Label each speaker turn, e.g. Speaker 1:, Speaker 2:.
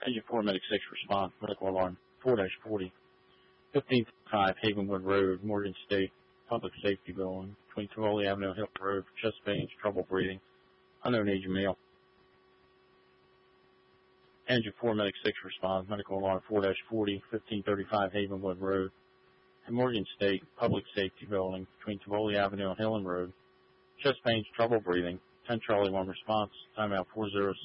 Speaker 1: Engine 4, Medic 6, response, medical alarm, 4-40, 1505 Havenwood Road, Morgan State, Public Safety Building, between Tivoli Avenue and Hill Road, chest pains, trouble breathing, unknown age of male. Engine 4, Medic 6, response, medical alarm, 4-40, 1535 Havenwood Road, and Morgan State, Public Safety Building, between Tivoli Avenue and Hill Road, chest pains, trouble breathing, 10 Charlie 1 response, timeout 40.